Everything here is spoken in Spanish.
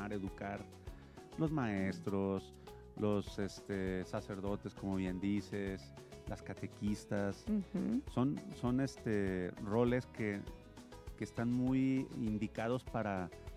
formar, educar, los maestros, los sacerdotes, como bien dices, las catequistas, Ujú. son roles que están muy indicados para